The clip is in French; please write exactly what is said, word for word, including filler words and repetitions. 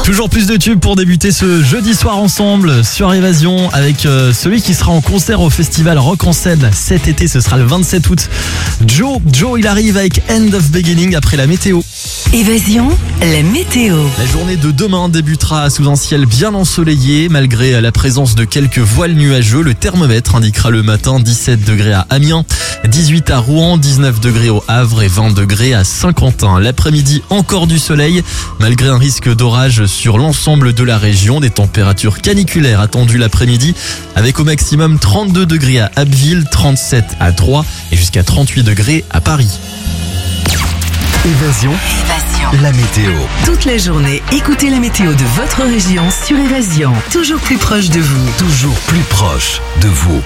Toujours plus de tubes pour débuter ce jeudi soir ensemble sur Évasion avec euh, celui qui sera en concert au festival Rock en Seine cet été, ce sera le vingt-sept août. Joe, Joe il arrive avec End of Beginning après la météo. Évasion, la météo. La journée de demain débutera sous un ciel bien ensoleillé. Malgré la présence de quelques voiles nuageux, le thermomètre indiquera le matin dix-sept degrés à Amiens, dix-huit à Rouen, dix-neuf degrés au Havre et vingt degrés à Saint-Quentin. L'après-midi, encore du soleil, malgré un risque d'orage sur l'ensemble de la région. Des températures caniculaires attendues l'après-midi, avec au maximum trente-deux degrés à Abbeville, trente-sept à Troyes et jusqu'à trente-huit degrés à Paris. Évasion, Évasion. la météo. Toute la journée, écoutez la météo de votre région sur Évasion. Toujours plus proche de vous. Toujours plus proche de vous.